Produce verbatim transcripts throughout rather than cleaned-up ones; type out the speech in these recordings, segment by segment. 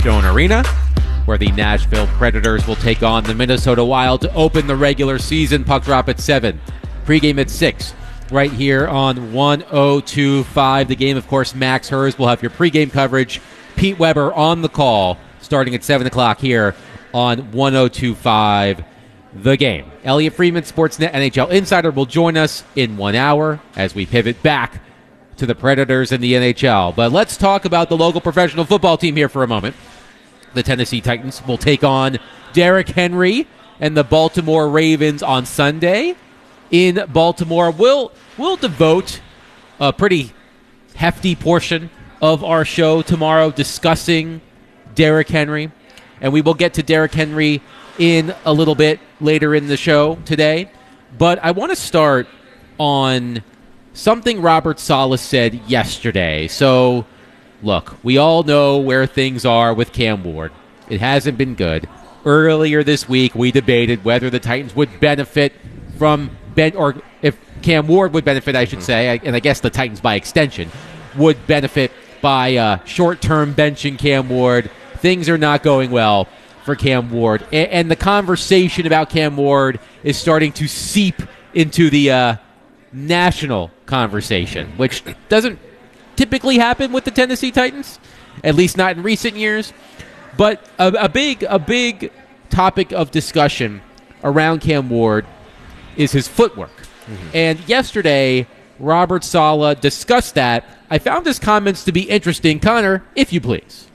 Bridgestone Arena, where the Nashville Predators will take on the Minnesota Wild to open the regular season. Puck drop at seven. Pregame at six. Right here on one oh two point five. The game, of course, Max Hers will have your pregame coverage. Pete Weber on the call starting at seven o'clock here on one oh two point five. The Game. Elliot Friedman, Sportsnet N H L Insider, will join us in one hour as we pivot back to the Predators in the N H L. But let's talk about the local professional football team here for a moment. The Tennessee Titans will take on Derrick Henry and the Baltimore Ravens on Sunday in Baltimore. We'll, we'll devote a pretty hefty portion of our show tomorrow discussing Derrick Henry, and we will get to Derrick Henry in a little bit later in the show today. But I want to start on something Robert Saleh said yesterday. So, look, we all know where things are with Cam Ward. It hasn't been good. Earlier this week, we debated whether the Titans would benefit from, ben- or if Cam Ward would benefit, I should say, and I guess the Titans by extension would benefit by uh, short-term benching Cam Ward. Things are not going well for Cam Ward. And, and the conversation about Cam Ward is starting to seep into the uh, national conversation, which doesn't typically happen with the Tennessee Titans, at least not in recent years. But a, a big a big topic of discussion around Cam Ward is his footwork. Mm-hmm. And yesterday, Robert Saleh discussed that. I found his comments to be interesting. Connor, if you please.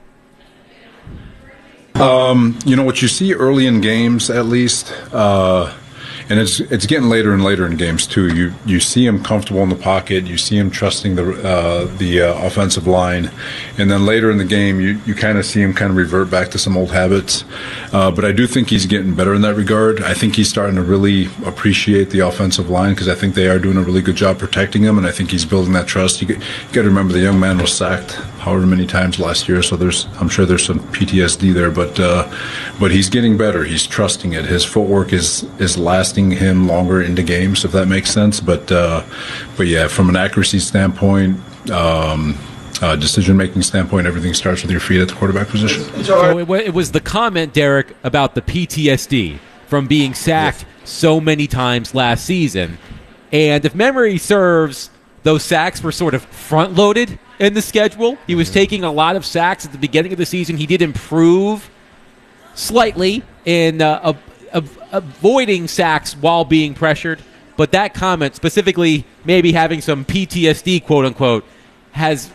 Um, you know, what you see early in games, at least, uh, and it's it's getting later and later in games too. You you see him comfortable in the pocket. You see him trusting the uh, the uh, offensive line, and then later in the game, you, you kind of see him kind of revert back to some old habits. Uh, but I do think he's getting better in that regard. I think he's starting to really appreciate the offensive line because I think they are doing a really good job protecting him, and I think he's building that trust. You, you got to remember the young man was sacked however many times last year, so there's I'm sure there's some P T S D there, but uh, but he's getting better. He's trusting it. His footwork is is lasting him longer into games, if that makes sense. But uh, but yeah, from an accuracy standpoint, um, uh, decision-making standpoint, everything starts with your feet at the quarterback position. So it, it was the comment, Derek, about the P T S D from being sacked yes. so many times last season. And if memory serves, those sacks were sort of front-loaded in the schedule. He was mm-hmm. taking a lot of sacks at the beginning of the season. He did improve slightly in uh, a, a, avoiding sacks while being pressured. But that comment, specifically maybe having some P T S D, quote-unquote, has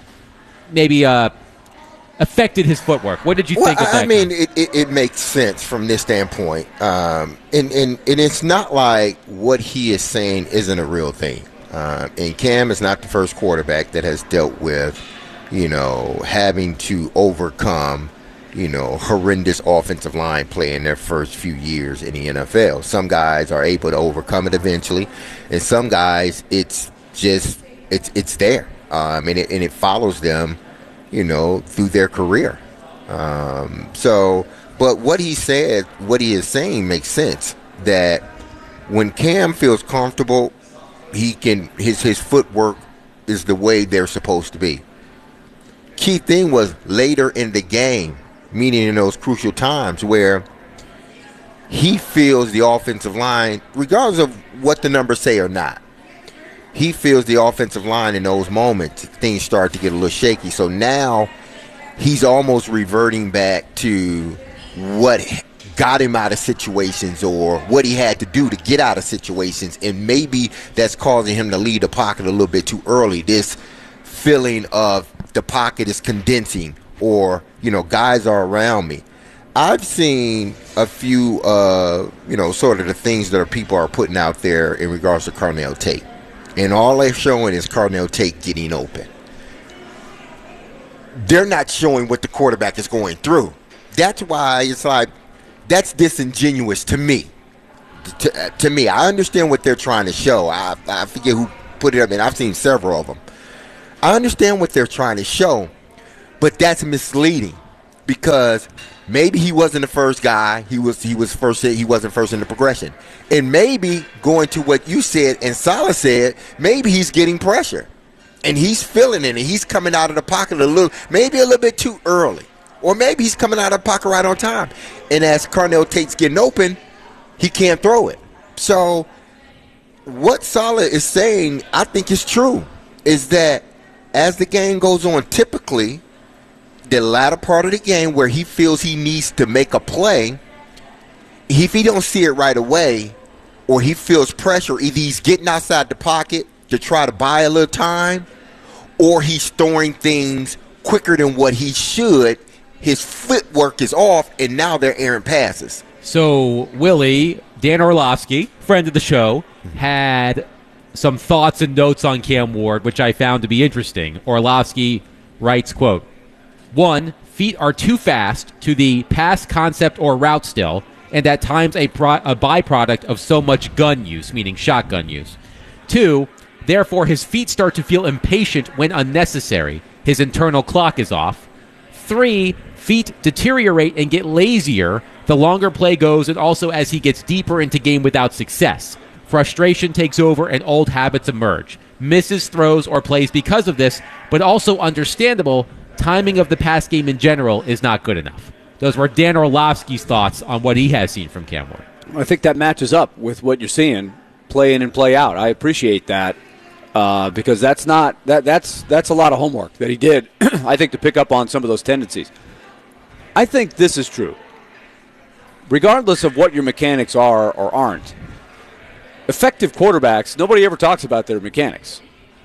maybe uh, affected his footwork. What did you well, think of that? I mean, it, it, it makes sense from this standpoint. Um, and, and, and it's not like what he is saying isn't a real thing. Uh, and Cam is not the first quarterback that has dealt with, you know, having to overcome, you know, horrendous offensive line play in their first few years in the N F L. Some guys are able to overcome it eventually, and some guys, it's just, it's it's there. Um, and, it, and it follows them, you know, through their career. Um, so, but what he said, what he is saying makes sense, that when Cam feels comfortable, he can, his, his footwork is the way they're supposed to be. Key thing was later in the game, meaning in those crucial times where he feels the offensive line, regardless of what the numbers say or not, he feels the offensive line in those moments, things start to get a little shaky. So now he's almost reverting back to what got him out of situations or what he had to do to get out of situations, and maybe that's causing him to leave the pocket a little bit too early. This feeling of the pocket is condensing, or, you know, guys are around me. I've seen a few, uh, you know, sort of the things that are, people are putting out there in regards to Carnell Tate. And all they're showing is Carnell Tate getting open. They're not showing what the quarterback is going through. That's why it's like, that's disingenuous to me. To, to me, I understand what they're trying to show. I, I forget who put it up, and I've seen several of them. I understand what they're trying to show, but that's misleading, because maybe he wasn't the first guy. He was he was first. He wasn't first in the progression, and maybe going to what you said and Saleh said, maybe he's getting pressure, and he's feeling it, and he's coming out of the pocket a little, maybe a little bit too early. Or maybe he's coming out of the pocket right on time. And as Carnell Tate's getting open, he can't throw it. So what Saleh is saying, I think is true, is that as the game goes on, typically the latter part of the game where he feels he needs to make a play, if he don't see it right away or he feels pressure, either he's getting outside the pocket to try to buy a little time or he's throwing things quicker than what he should, his footwork is off, and now they're errant passes. So, Willie, Dan Orlovsky, friend of the show, had some thoughts and notes on Cam Ward, which I found to be interesting. Orlovsky writes, quote, one, feet are too fast to the pass concept or route still, and at times a, pro- a byproduct of so much gun use, meaning shotgun use. Two, therefore his feet start to feel impatient when unnecessary. His internal clock is off. Three, feet deteriorate and get lazier the longer play goes, and also as he gets deeper into game without success. Frustration takes over and old habits emerge. Misses throws or plays because of this, but also understandable, timing of the pass game in general is not good enough. Those were Dan Orlovsky's thoughts on what he has seen from Cam Ward. I think that matches up with what you're seeing play in and play out. I appreciate that uh, because that's not that that's that's a lot of homework that he did, I think, to pick up on some of those tendencies. I think this is true. Regardless of what your mechanics are or aren't, effective quarterbacks, nobody ever talks about their mechanics.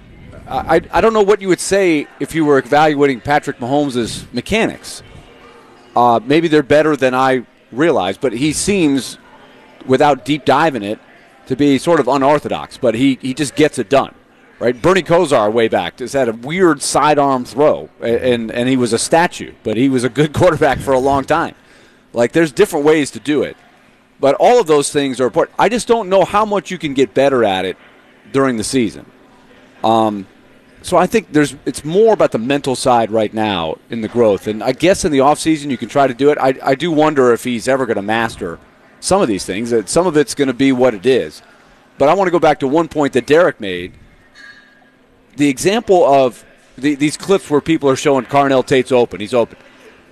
I, I, I don't know what you would say if you were evaluating Patrick Mahomes' mechanics. Uh, maybe they're better than I realize, but he seems, without deep diving it, to be sort of unorthodox, but he, he just gets it done. Right? Bernie Kosar way back just had a weird sidearm throw, and, and he was a statue, but he was a good quarterback for a long time. Like, there's different ways to do it. But all of those things are important. I just don't know how much you can get better at it during the season. Um, so I think there's it's more about the mental side right now in the growth. And I guess in the offseason you can try to do it. I, I do wonder if he's ever going to master some of these things. That some of it's going to be what it is. But I want to go back to one point that Derek made. The example of the, these clips where people are showing Carnell Tate's open. He's open.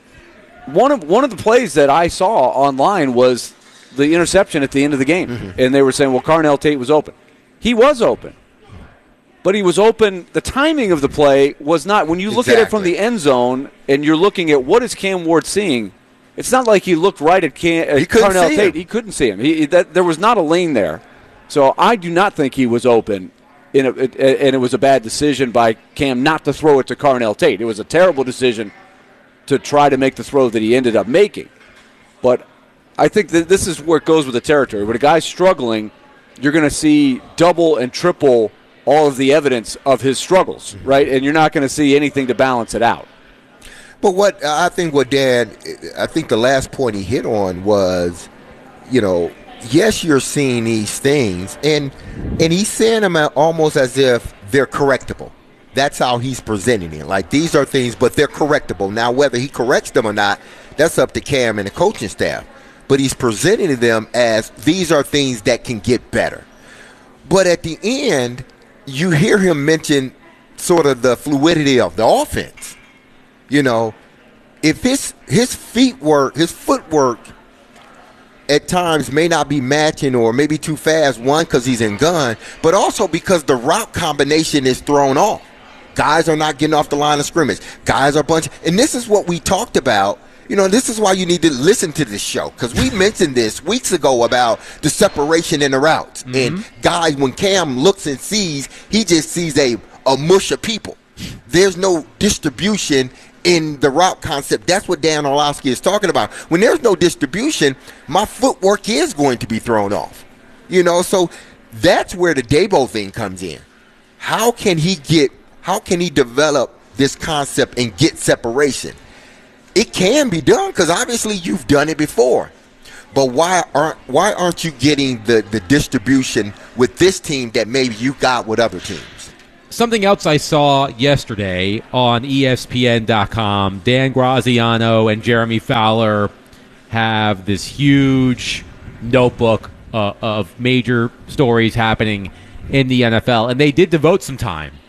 One of one of the plays that I saw online was the interception at the end of the game. Mm-hmm. And they were saying, well, Carnell Tate was open. He was open. But he was open. The timing of the play was not. When you look exactly. at it from the end zone and you're looking at what is Cam Ward seeing, it's not like he looked right at, Cam, at Carnell Tate. Him. He couldn't see him. He, that, there was not a lane there. So I do not think he was open. In a, it, and it was a bad decision by Cam not to throw it to Carnell Tate. It was a terrible decision to try to make the throw that he ended up making. But I think that this is where it goes with the territory. When a guy's struggling, you're going to see double and triple all of the evidence of his struggles, right? And you're not going to see anything to balance it out. But what I think what Dan, I think the last point he hit on was, you know, yes, you're seeing these things, and and he's saying them almost as if they're correctable. That's how he's presenting it. Like, these are things, but they're correctable. Now, whether he corrects them or not, that's up to Cam and the coaching staff. But he's presenting them as these are things that can get better. But at the end, you hear him mention sort of the fluidity of the offense. You know, if his his feet work, his footwork at times may not be matching or maybe too fast, one, because he's in gun, but also because the route combination is thrown off. Guys are not getting off the line of scrimmage. Guys are bunching. And this is what we talked about. You know, this is why you need to listen to this show, because we mentioned this weeks ago about the separation in the routes. Mm-hmm. And guys, when Cam looks and sees, he just sees a, a mush of people. There's no distribution in the route concept. That's what Dan Orlovsky is talking about. When there's no distribution, my footwork is going to be thrown off. You know, so that's where the Dabo thing comes in. How can he get, how can he develop this concept and get separation? It can be done because obviously you've done it before. But why aren't why aren't you getting the, the distribution with this team that maybe you got with other teams? Something else I saw yesterday on E S P N dot com, Dan Graziano and Jeremy Fowler have this huge notebook uh, of major stories happening in the N F L, and they did devote some time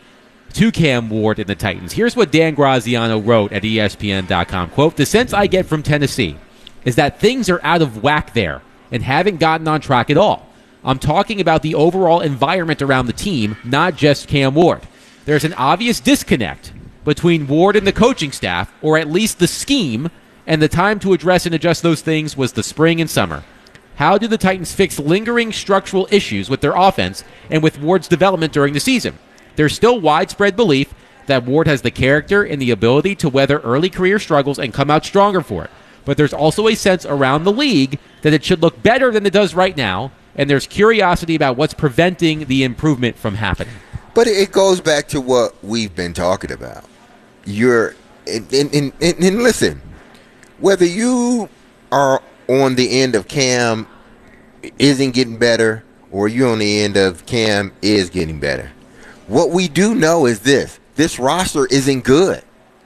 to Cam Ward and the Titans. Here's what Dan Graziano wrote at E S P N dot com. Quote, "The sense I get from Tennessee is that things are out of whack there and haven't gotten on track at all. I'm talking about the overall environment around the team, not just Cam Ward. There's an obvious disconnect between Ward and the coaching staff, or at least the scheme, and the time to address and adjust those things was the spring and summer. How do the Titans fix lingering structural issues with their offense and with Ward's development during the season? There's still widespread belief that Ward has the character and the ability to weather early career struggles and come out stronger for it. But there's also a sense around the league that it should look better than it does right now, and there's curiosity about what's preventing the improvement from happening." But it goes back to what we've been talking about. You're, and, and, and, and listen, whether you are on the end of Cam isn't getting better or you're on the end of Cam is getting better, what we do know is this. This roster isn't good.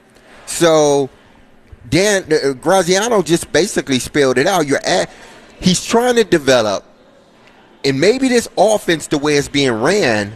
So Dan uh, Graziano just basically spelled it out. You're at, he's trying to develop, and maybe this offense, the way it's being ran,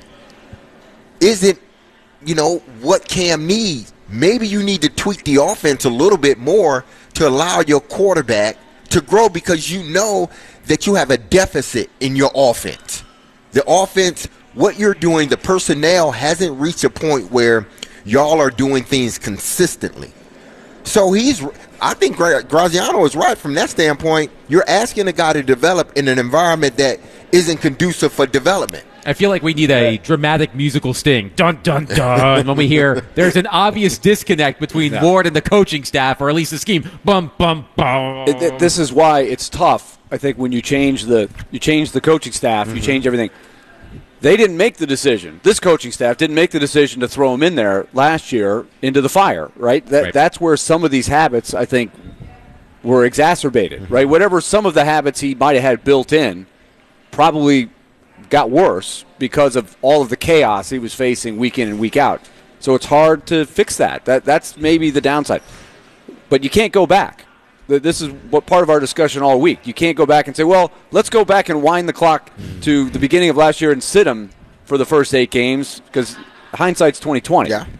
isn't, you know, what Cam needs. Maybe you need to tweak the offense a little bit more to allow your quarterback to grow, because you know that you have a deficit in your offense. The offense, what you're doing, the personnel hasn't reached a point where y'all are doing things consistently. So he's, I think Gra- Graziano is right from that standpoint. You're asking a guy to develop in an environment that isn't conducive for development. I feel like we need a dramatic musical sting. Dun, dun, dun. When we hear there's an obvious disconnect between yeah. Ward and the coaching staff, or at least the scheme. Bum, bum, bum. It, it, this is why it's tough, I think, when you change the you change the coaching staff, mm-hmm. you change everything. They didn't make the decision. This coaching staff didn't make the decision to throw him in there last year into the fire, right? That, right. That's where some of these habits, I think, were exacerbated, mm-hmm. right? Whatever some of the habits he might have had built in probably got worse because of all of the chaos he was facing week in and week out. So it's hard to fix that. That that's maybe the downside. But you can't go back. This is what part of our discussion all week. You can't go back and say, well, let's go back and wind the clock to the beginning of last year and sit him for the first eight games, because hindsight's twenty twenty. Yeah.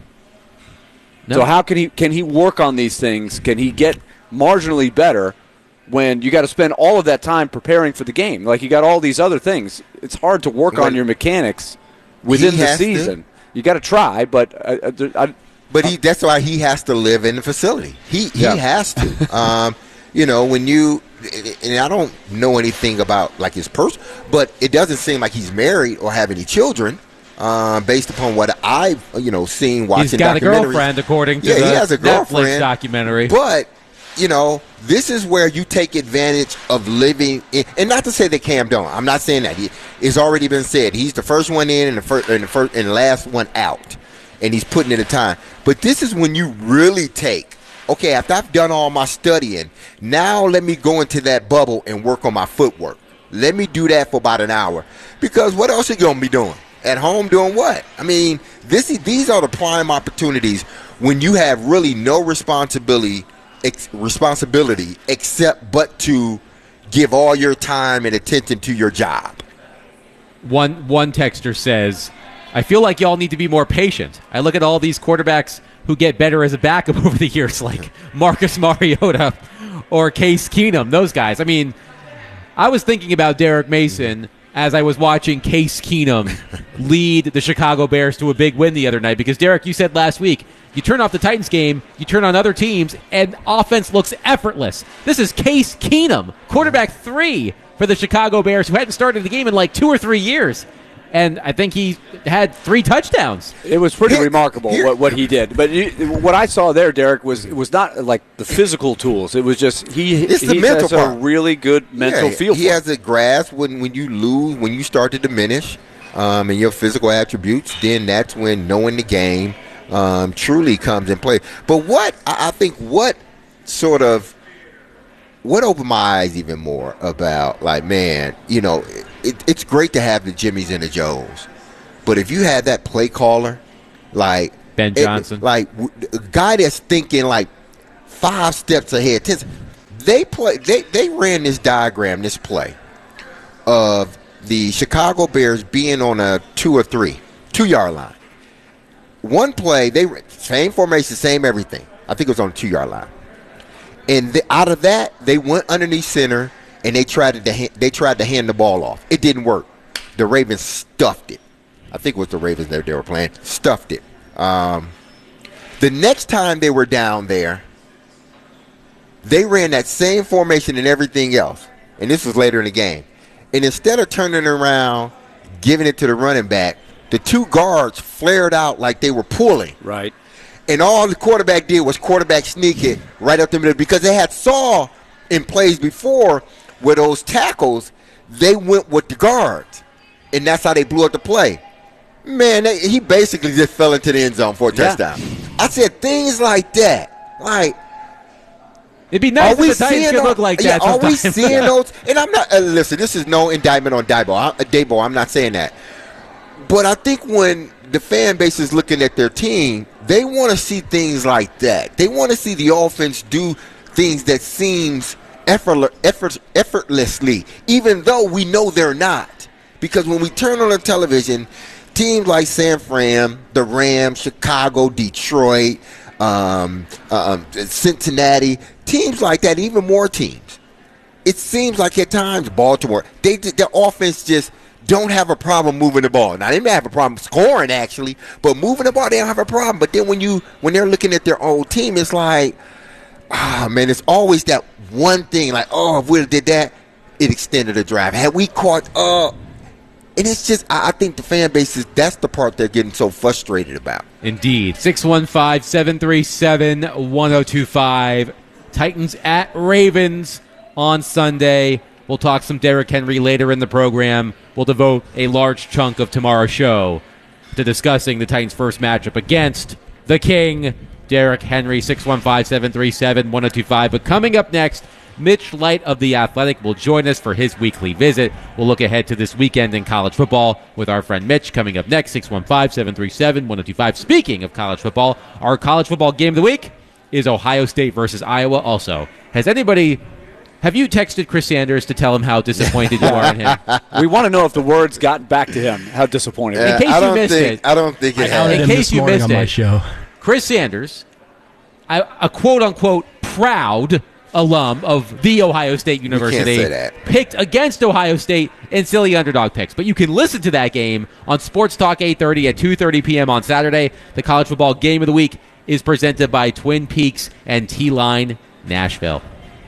No. So how can he can he work on these things? Can he get marginally better when you got to spend all of that time preparing for the game? Like, you got all these other things. It's hard to work well, on your mechanics within the season. To. You got to try, but I, I, but he that's why he has to live in the facility. He he yeah. has to. um, you know, when you and I don't know anything about like his person, but it doesn't seem like he's married or have any children. Um, based upon what I've you know seen watching, he's got a girlfriend according to yeah, the he has a girlfriend Netflix documentary. But you know, this is where you take advantage of living in, and not to say that Cam don't. I'm not saying that. He, it's already been said. He's the first one in and the first and the first and the last one out, and he's putting in the time. But this is when you really take, okay, after I've done all my studying, now let me go into that bubble and work on my footwork. Let me do that for about an hour, because what else are you gonna be doing at home? Doing what? I mean, this is, these are the prime opportunities when you have really no responsibility. Ex- responsibility except but to give all your time and attention to your job. One one texter says, I feel like y'all need to be more patient. I look at all these quarterbacks who get better as a backup over the years, like Marcus Mariota or Case Keenum, those guys. I mean, I was thinking about Derek Mason as I was watching Case Keenum lead the Chicago Bears to a big win the other night, because, Derek, you said last week, you turn off the Titans game, you turn on other teams, and offense looks effortless. This is Case Keenum, quarterback three for the Chicago Bears, who hadn't started the game in like two or three years. And I think he had three touchdowns. It was pretty here, remarkable here. What, what he did. But you, what I saw there, Derek, was it was not like the physical tools. It was just he, it's the he mental has part. a really good mental yeah, feel He for has a grasp when, when you lose, when you start to diminish um, in your physical attributes, then that's when knowing the game um, truly comes in play. But what I, I think what sort of what opened my eyes even more about, like, man, you know, it, it's great to have the Jimmys and the Joes, but if you had that play caller, like Ben Johnson, it, like a guy that's thinking like five steps ahead, ten, they play, they they ran this diagram, this play of the Chicago Bears being on a two or three, two yard line. one play, they same formation, same everything. I think it was on the two-yard line. And the, out of that, they went underneath center, and they tried to they tried to hand the ball off. It didn't work. The Ravens stuffed it. I think it was the Ravens that they were playing. Stuffed it. Um, the next time they were down there, they ran that same formation and everything else. And this was later in the game. And instead of turning around, giving it to the running back, the two guards flared out like they were pulling. Right. And all the quarterback did was quarterback sneak it right up the middle, because they had saw in plays before where those tackles, they went with the guards. And that's how they blew up the play. Man, they, he basically just fell into the end zone for a yeah. touchdown. I said things like that. Like, it'd be nice are we if the Titans seeing could those, look like yeah, that are we sometimes. seeing those? And I'm not, uh, listen, this is no indictment on Dabo. I, uh, Dabo, I'm not saying that. But I think when the fan base is looking at their team, they want to see things like that. They want to see the offense do things that seems effort, effort, effortlessly, even though we know they're not. Because when we turn on the television, teams like San Fran, the Rams, Chicago, Detroit, um, um, Cincinnati, teams like that, even more teams, it seems like at times Baltimore, they their offense just don't have a problem moving the ball. Now, they may have a problem scoring, actually, but moving the ball, they don't have a problem. But then when you when they're looking at their old team, it's like, ah, man, it's always that one thing, like, oh, if we did that, it extended the drive. Had we caught up, uh, and it's just, I, I think the fan base is, that's the part they're getting so frustrated about. Indeed. six one five, seven three seven, one oh two five. Titans at Ravens on Sunday. We'll talk some Derrick Henry later in the program. We'll devote a large chunk of tomorrow's show to discussing the Titans' first matchup against the King, Derrick Henry. Six one five, seven three seven, one oh two five. But coming up next, Mitch Light of The Athletic will join us for his weekly visit. We'll look ahead to this weekend in college football with our friend Mitch coming up next. Six one five, seven three seven, one oh two five. Speaking of college football, our college football game of the week is Ohio State versus Iowa. Also, has anybody... Have you texted Chris Sanders to tell him how disappointed you are in him? We want to know if the words got back to him, how disappointed. Yeah, in case I you don't missed think, it. I don't think it I has. outed In him case this you morning missed on my it. show. Chris Sanders, a, a quote-unquote proud alum of The Ohio State University, say that. picked against Ohio State in silly underdog picks. But you can listen to that game on Sports Talk eight thirty at two thirty p.m. on Saturday. The college football game of the week is presented by Twin Peaks and T-Line Nashville.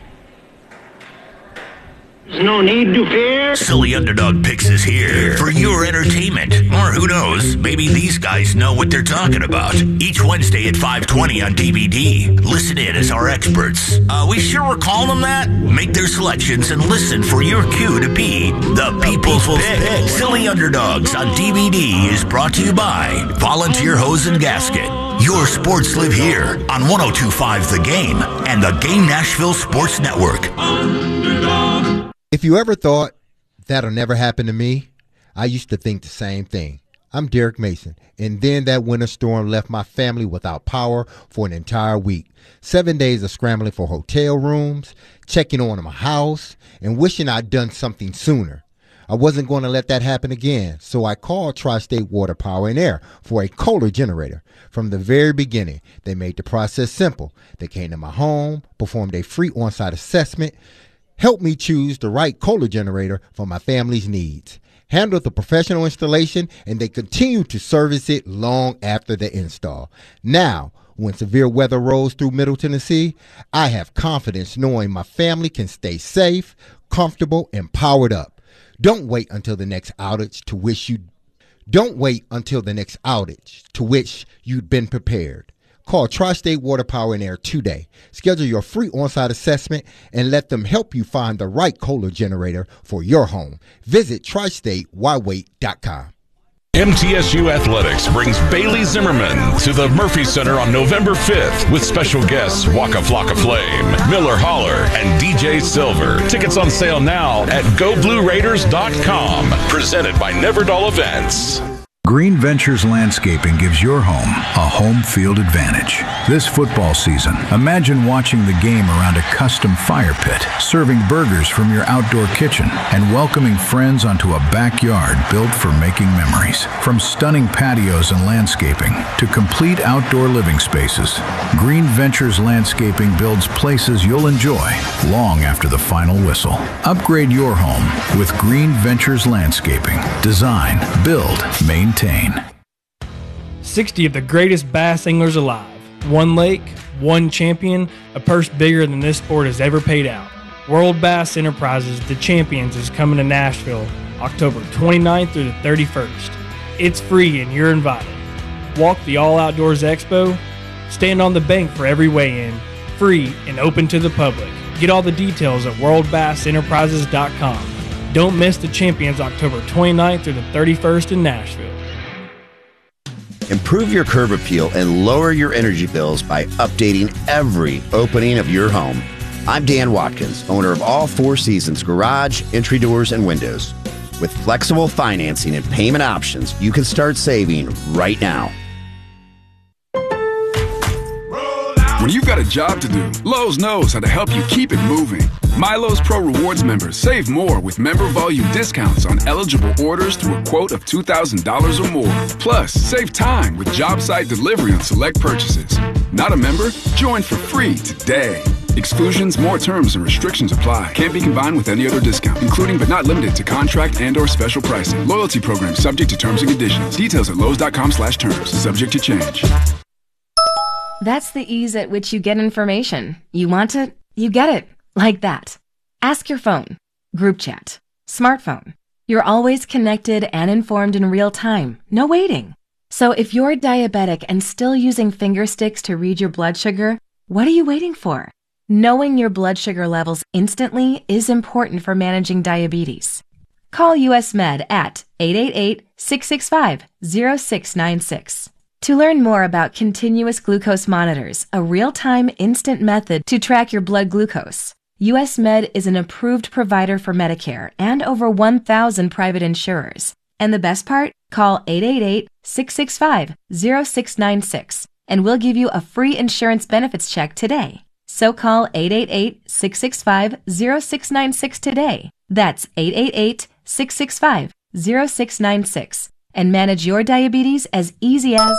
There's no need to fear. Silly Underdog Picks is here for your entertainment. Or who knows, maybe these guys know what they're talking about. Each Wednesday at five twenty on D V D. Listen in as our experts. Uh, we sure we're calling them that? Make their selections and listen for your cue to be the People's Pick. Silly Underdogs on D V D is brought to you by Volunteer Hose and Gasket. Your sports live here on one oh two point five The Game and the Game Nashville Sports Network. Underdog. If you ever thought, that'll never happen to me, I used to think the same thing. I'm Derek Mason, and then that winter storm left my family without power for an entire week. Seven days of scrambling for hotel rooms, checking on my house, and wishing I'd done something sooner. I wasn't going to let that happen again, so I called Tri-State Water Power and Air for a Kohler generator. From the very beginning, they made the process simple. They came to my home, performed a free on-site assessment, helped me choose the right Kohler generator for my family's needs, handled the professional installation, and they continue to service it long after the install. Now, when severe weather rolls through Middle Tennessee, I have confidence knowing my family can stay safe, comfortable, and powered up. Don't wait until the next outage to wish you Don't wait until the next outage to which you'd been prepared. Call Tri-State Water Power and Air today. Schedule your free on-site assessment and let them help you find the right Kohler generator for your home. Visit tri state why wait dot com. M T S U Athletics brings Bailey Zimmerman to the Murphy Center on November fifth with special guests Waka Flocka Flame, Miller Holler, and D J Silver. Tickets on sale now at go blue raiders dot com. Presented by Never Dull Events. Green Ventures Landscaping gives your home a home field advantage. This football season, imagine watching the game around a custom fire pit, serving burgers from your outdoor kitchen, and welcoming friends onto a backyard built for making memories. From stunning patios and landscaping to complete outdoor living spaces, Green Ventures Landscaping builds places you'll enjoy long after the final whistle. Upgrade your home with Green Ventures Landscaping. Design, build, maintain. sixty of the greatest bass anglers alive. One lake, one champion, a purse bigger than this sport has ever paid out. World Bass Enterprises, the Champions, is coming to Nashville October twenty-ninth through the thirty-first. It's free and you're invited. Walk the All Outdoors Expo. Stand on the bank for every weigh-in. Free and open to the public. Get all the details at world bass enterprises dot com. Don't miss the Champions October twenty-ninth through the thirty-first in Nashville. Improve your curb appeal and lower your energy bills by updating every opening of your home. I'm Dan Watkins, owner of All Four Seasons Garage, Entry Doors, and Windows. With flexible financing and payment options, you can start saving right now. When you've got a job to do, Lowe's knows how to help you keep it moving. My Lowe's Pro Rewards members save more with member volume discounts on eligible orders through a quote of two thousand dollars or more. Plus, save time with job site delivery on select purchases. Not a member? Join for free today. Exclusions, more terms, and restrictions apply. Can't be combined with any other discount, including but not limited to contract and or special pricing. Loyalty program subject to terms and conditions. Details at lowes dot com slash terms. Subject to change. That's the ease at which you get information. You want it, you get it. Like that. Ask your phone. Group chat. Smartphone. You're always connected and informed in real time. No waiting. So if you're diabetic and still using finger sticks to read your blood sugar, what are you waiting for? Knowing your blood sugar levels instantly is important for managing diabetes. Call U S Med at eight eight eight, six six five, zero six nine six. To learn more about continuous glucose monitors, a real-time instant method to track your blood glucose, U S Med is an approved provider for Medicare and over one thousand private insurers. And the best part? Call eight eight eight, six six five, zero six nine six and we'll give you a free insurance benefits check today. So call eight eight eight, six six five, zero six nine six today. That's eight eight eight, six six five, zero six nine six. And manage your diabetes as easy as...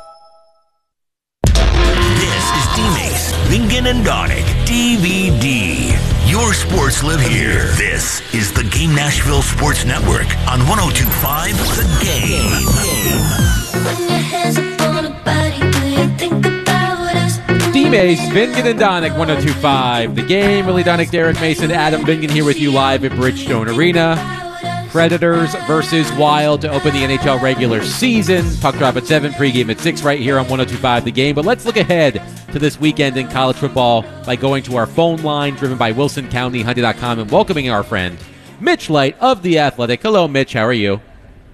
This is D-Mace, Vingan and Donick, D V D. Your sports live here. This is the Game Nashville Sports Network on one oh two point five The Game. D-Mace, Vingan and Donick, one oh two point five The Game. Willie Donick, Derek Mason, Adam Vingan here with you live at Bridgestone Arena. Predators versus Wild to open the N H L regular season. Puck drop at seven, pregame at six right here on one oh two point five The Game. But let's look ahead to this weekend in college football by going to our phone line driven by Wilson County Hyundai dot com and welcoming our friend Mitch Light of The Athletic. Hello, Mitch. How are you?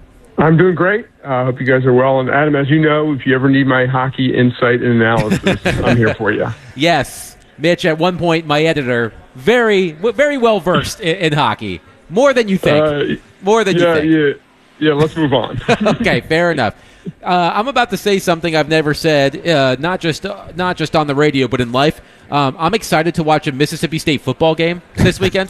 I'm doing great. I uh, hope you guys are well. And Adam, as you know, if you ever need my hockey insight and analysis, I'm here for you. Yes. Mitch, at one point, my editor, very, very well versed in, in hockey. More than you think. Uh, More than yeah, you think. Yeah, yeah. Let's move on. Okay, fair enough. Uh, I'm about to say something I've never said, uh, not just uh, not just on the radio, but in life. Um, I'm excited to watch a Mississippi State football game this weekend.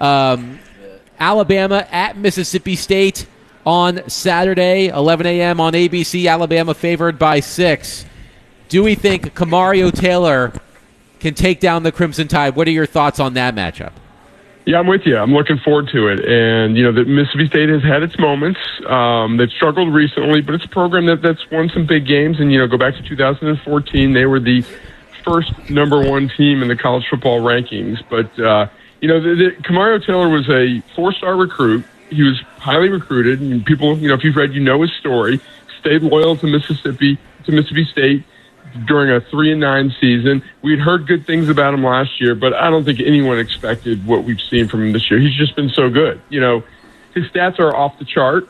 um, Alabama at Mississippi State on Saturday, eleven a.m. on A B C. Alabama favored by six. Do we think Kamario Taylor can take down the Crimson Tide? What are your thoughts on that matchup? Yeah, I'm with you. I'm looking forward to it. And, you know, the Mississippi State has had its moments. Um, they've struggled recently, but it's a program that, that's won some big games. And, you know, go back to two thousand fourteen, they were the first number one team in the college football rankings. But, uh, you know, the, the, Kamario Taylor was a four-star recruit. He was highly recruited. And people, you know, if you've read, you know his story. Stayed loyal to Mississippi, to Mississippi State during a three and nine season. We'd heard good things about him last year, but I don't think anyone expected what we've seen from him this year. He's just been so good. You know, his stats are off the chart,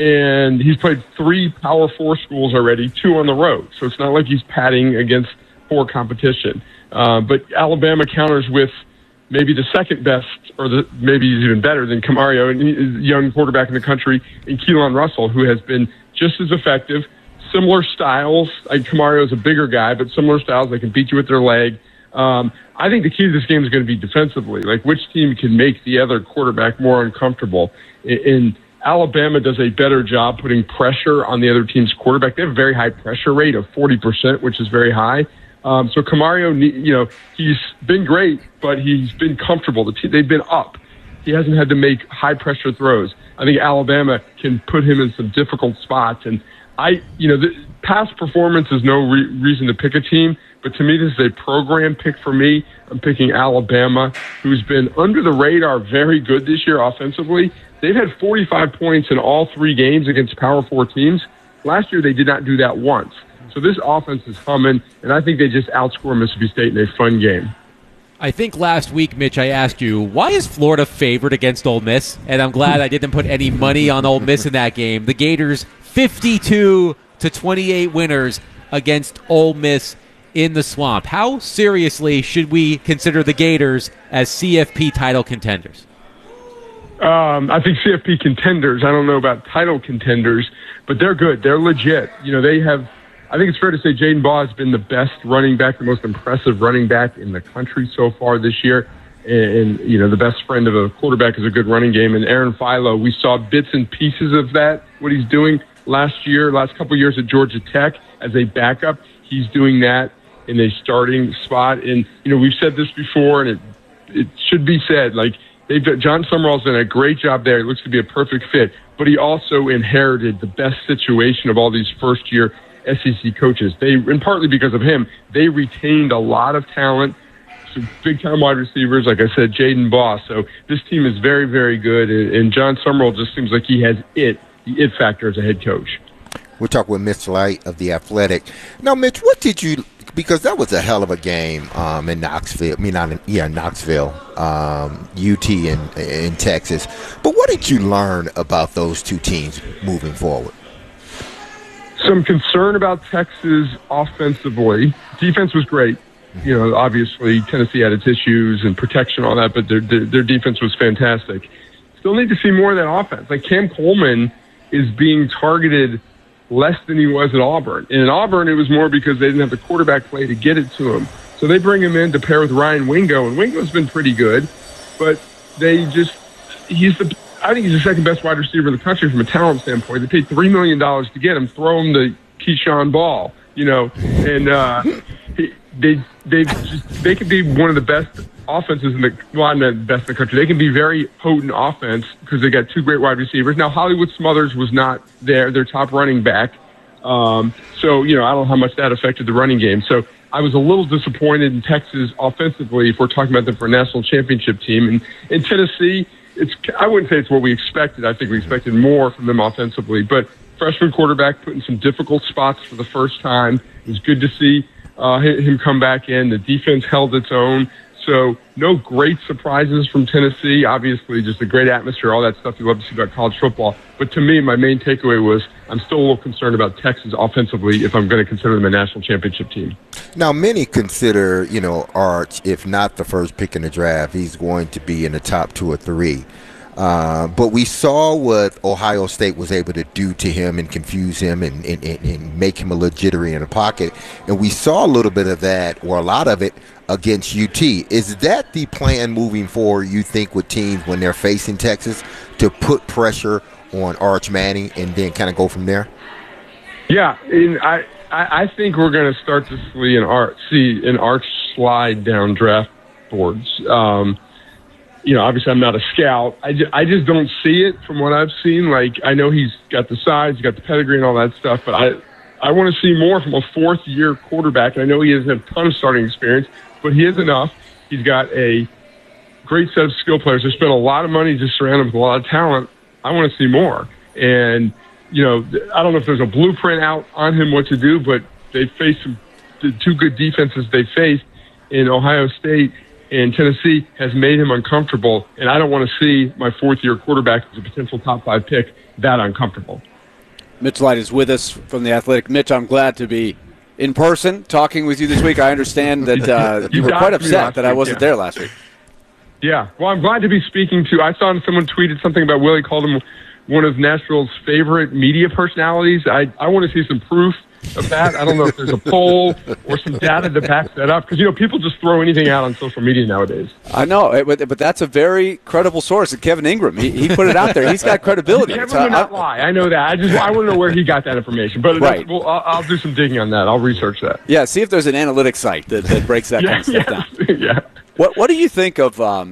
and he's played three Power Four schools already, two on the road. So it's not like he's padding against poor competition. Uh, but Alabama counters with maybe the second best, or the, maybe he's even better than Kamario, and he's a young quarterback in the country, and Keelan Russell, who has been just as effective. Similar styles. Like Camario's a bigger guy, but similar styles. They can beat you with their leg. Um, I think the key to this game is going to be defensively. Like, which team can make the other quarterback more uncomfortable? And Alabama does a better job putting pressure on the other team's quarterback. They have a very high pressure rate of forty percent, which is very high. Um, so Camario, you know, he's been great, but he's been comfortable. The te- they've been up. He hasn't had to make high-pressure throws. I think Alabama can put him in some difficult spots. And I, you know, the past performance is no re- reason to pick a team, but to me, this is a program pick for me. I'm picking Alabama, who's been under the radar very good this year offensively. They've had forty-five points in all three games against Power Four teams. Last year, they did not do that once. So this offense is humming, and I think they just outscore Mississippi State in a fun game. I think last week, Mitch, I asked you, why is Florida favored against Ole Miss? And I'm glad I didn't put any money on Ole Miss in that game. The Gators, fifty-two to twenty-eight winners against Ole Miss in the Swamp. How seriously should we consider the Gators as C F P title contenders? Um, I think C F P contenders. I don't know about title contenders, but they're good. They're legit. You know, they have, I think it's fair to say Jaden Baugh has been the best running back, the most impressive running back in the country so far this year. And, and you know, the best friend of a quarterback is a good running game. And Aaron Philo, we saw bits and pieces of that, what he's doing last year, last couple of years at Georgia Tech as a backup. He's doing that in a starting spot. And, you know, we've said this before, and it it should be said, like, they've got, John Summerall's done a great job there. It looks to be a perfect fit. But he also inherited the best situation of all these first-year S E C coaches. They, and partly because of him, they retained a lot of talent, some big-time wide receivers, like I said, Jaden Baugh. So this team is very, very good, and, and John Summerall just seems like he has it, the it factor as a head coach. We're talking with Mitch Light of The Athletic. Now, Mitch, what did you – because that was a hell of a game um, in Knoxville. I mean, not in, yeah, Knoxville, um, U T in, in Texas. But what did you learn about those two teams moving forward? Some concern about Texas offensively. Defense was great. You know, obviously Tennessee had its issues and protection, all that, but their, their, their defense was fantastic. Still need to see more of that offense. Like Cam Coleman is being targeted less than he was at Auburn. And in Auburn, it was more because they didn't have the quarterback play to get it to him. So they bring him in to pair with Ryan Wingo, and Wingo's been pretty good, but they just, he's the, I think he's the second best wide receiver in the country from a talent standpoint. They paid three million dollars to get him, throw him the Keyshawn Ball, you know, and uh, he, they they just, they could be one of the best offenses in the, well, not the best in the country. They can be very potent offense because they got two great wide receivers. Now, Hollywood Smothers was not there, their top running back. Um, so, you know, I don't know how much that affected the running game. So I was a little disappointed in Texas offensively if we're talking about them for a national championship team. And in Tennessee, it's, I wouldn't say it's what we expected. I think we expected more from them offensively. But freshman quarterback put in some difficult spots for the first time. It was good to see uh, him come back in. The defense held its own. So no great surprises from Tennessee. Obviously, just a great atmosphere, all that stuff you love to see about college football. But to me, my main takeaway was I'm still a little concerned about Texas offensively if I'm going to consider them a national championship team. Now, many consider, you know, Arch, if not the first pick in the draft, he's going to be in the top two or three. Uh, but we saw what Ohio State was able to do to him and confuse him and, and, and make him a little jittery in the pocket. And we saw a little bit of that, or a lot of it, against U T. Is that the plan moving forward, you think, with teams when they're facing Texas, to put pressure on Arch Manning and then kind of go from there? Yeah, and I, I, I think we're going to start to see an Arch, see an Arch slide down draft boards. Um, you know, obviously I'm not a scout. I just, I just don't see it from what I've seen. Like, I know he's got the size, he's got the pedigree and all that stuff, but I, I want to see more from a fourth-year quarterback. I know he doesn't have a ton of starting experience, but he is enough. He's got a great set of skill players. They spent a lot of money to surround him with a lot of talent. I want to see more. And, you know, I don't know if there's a blueprint out on him what to do, but they faced some, the two good defenses they faced in Ohio State and Tennessee has made him uncomfortable. And I don't want to see my fourth-year quarterback as a potential top five pick that uncomfortable. Mitch Light is with us from The Athletic. Mitch, I'm glad to be in person talking with you this week. I understand that uh, you, you were quite upset that I wasn't yeah. there last week. Yeah, well, I'm glad to be speaking to. I saw someone tweeted something about Willie called him one of Nashville's favorite media personalities. I, I want to see some proof of that. I don't know if there's a poll or some data to back that up, because, you know, people just throw anything out on social media nowadays. I know, but, but that's a very credible source. And Kevin Ingram, he, he put it out there. He's got credibility. Kevin so would not I, lie. I know that. I just I want to know where he got that information. But right. well, I'll, I'll do some digging on that. I'll research that. Yeah, see if there's an analytics site that, that breaks that yeah, kind of stuff yes, down. yeah. What What do you think of, um,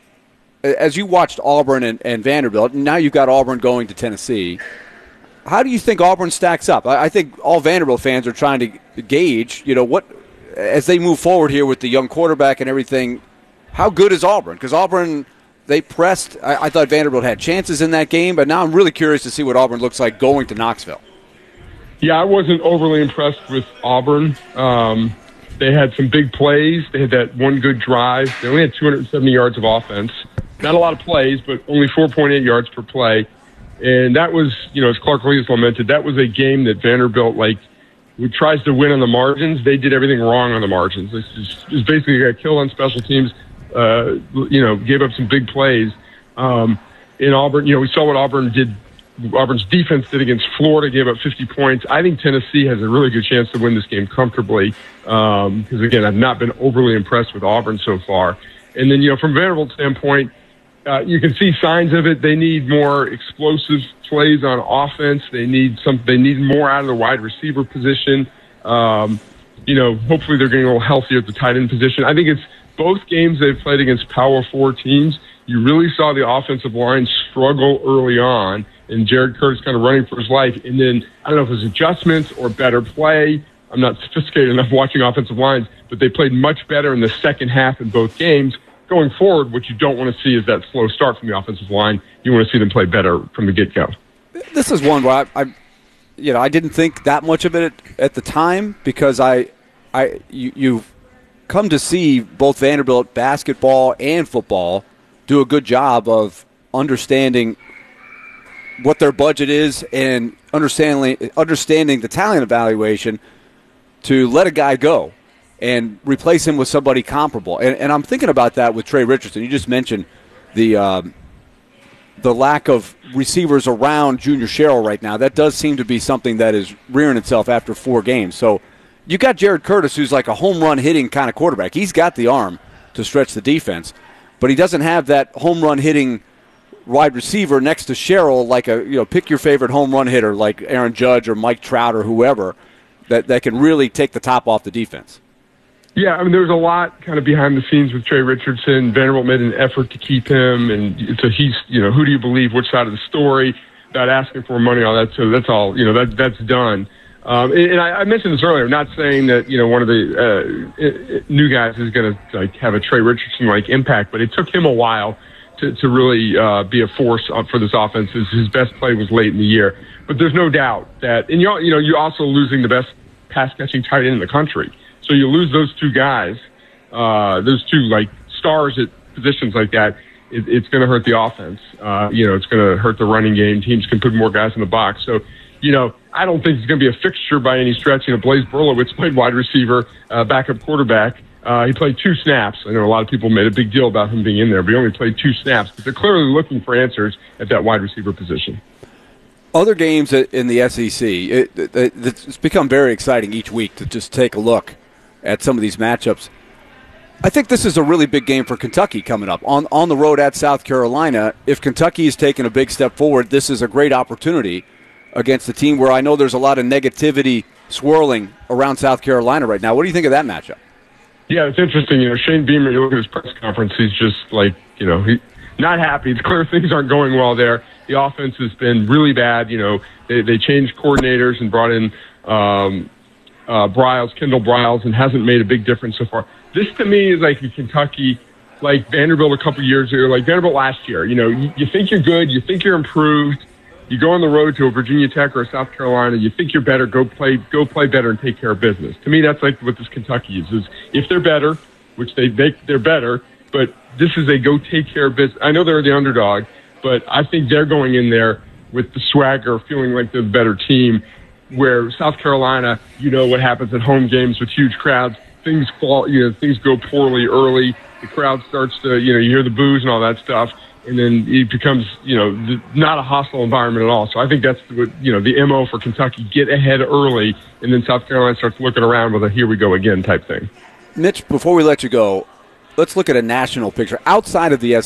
as you watched Auburn and, and Vanderbilt, and now you've got Auburn going to Tennessee, how do you think Auburn stacks up? I, I think all Vanderbilt fans are trying to gauge, you know, what, as they move forward here with the young quarterback and everything, how good is Auburn? Because Auburn, they pressed. I, I thought Vanderbilt had chances in that game, but now I'm really curious to see what Auburn looks like going to Knoxville. Yeah, I wasn't overly impressed with Auburn. Um, they had some big plays. They had that one good drive. They only had two hundred seventy yards of offense. Not a lot of plays, but only four point eight yards per play. And that was, you know, as Clark Lee has lamented, that was a game that Vanderbilt, like, who tries to win on the margins. They did everything wrong on the margins. It was basically got killed on special teams, uh, you know, gave up some big plays. Um, in Auburn, you know, we saw what Auburn did, Auburn's defense did against Florida, gave up fifty points. I think Tennessee has a really good chance to win this game comfortably because, um, again, I've not been overly impressed with Auburn so far. And then, you know, from Vanderbilt's standpoint, Uh, you can see signs of it. They need more explosive plays on offense. They need some. They need more out of the wide receiver position. Um, you know, hopefully they're getting a little healthier at the tight end position. I think it's both games they've played against Power Four teams. You really saw the offensive line struggle early on, and Jared Curtis kind of running for his life. And then I don't know if it was adjustments or better play. I'm not sophisticated enough watching offensive lines, but they played much better in the second half in both games. Going forward, what you don't want to see is that slow start from the offensive line. You want to see them play better from the get-go. This is one where I, I you know, I didn't think that much of it at, at the time because I, I, you, you've come to see both Vanderbilt basketball and football do a good job of understanding what their budget is and understanding understanding the talent evaluation to let a guy go and replace him with somebody comparable. And, and I'm thinking about that with Trey Richardson. You just mentioned the um, the lack of receivers around Junior Sherrill right now. That does seem to be something that is rearing itself after four games. So you got Jared Curtis, who's like a home run hitting kind of quarterback. He's got the arm to stretch the defense, but he doesn't have that home run hitting wide receiver next to Sherrill, like a, you know, pick your favorite home run hitter like Aaron Judge or Mike Trout or whoever that, that can really take the top off the defense. Yeah, I mean, there was a lot kind of behind the scenes with Trey Richardson. Vanderbilt made an effort to keep him, and so he's, you know, who do you believe, which side of the story, without asking for money, all that. So that's all, you know, that that's done. Um, and, and I, I mentioned this earlier, not saying that, you know, one of the uh, new guys is going to like have a Trey Richardson-like impact, but it took him a while to, to really uh, be a force for this offense. His, his best play was late in the year. But there's no doubt that, and you you know, you're also losing the best pass-catching tight end in the country. So you lose those two guys, uh, those two like stars at positions like that. It, it's going to hurt the offense. Uh, you know, it's going to hurt the running game. Teams can put more guys in the box. So, you know, I don't think it's going to be a fixture by any stretch. You know, Blaise Berlowitz played wide receiver, uh, backup quarterback. Uh, he played two snaps. I know a lot of people made a big deal about him being in there, but he only played two snaps. But they're clearly looking for answers at that wide receiver position. Other games in the S E C, it, it, it's become very exciting each week to just take a look at some of these matchups. I think this is a really big game for Kentucky coming up. On on the road at South Carolina, if Kentucky is taking a big step forward, this is a great opportunity against a team where I know there's a lot of negativity swirling around South Carolina right now. What do you think of that matchup? Yeah, it's interesting. You know, Shane Beamer, you look at his press conference, he's just like, you know, he not happy. It's clear things aren't going well there. The offense has been really bad. You know, they, they changed coordinators and brought in um, uh, Briles, Kendall Briles, and hasn't made a big difference so far. This, to me, is like a Kentucky, like Vanderbilt a couple years ago, like Vanderbilt last year. You know, you, you think you're good, you think you're improved, you go on the road to a Virginia Tech or a South Carolina, you think you're better, go play go play better and take care of business. To me, that's like what this Kentucky is, is if they're better, which they, they, they're better, but this is a go take care of business. I know they're the underdog, but I think they're going in there with the swagger, feeling like they're the better team, where South Carolina, you know what happens at home games with huge crowds. Things fall, you know, things go poorly early. The crowd starts to, you know, you hear the boos and all that stuff. and then it becomes, you know, the, not a hostile environment at all. So I think that's what, you know, the M O for Kentucky: get ahead early, and then South Carolina starts looking around with a "here we go again" type thing. Mitch, before we let you go, let's look at a national picture outside of the S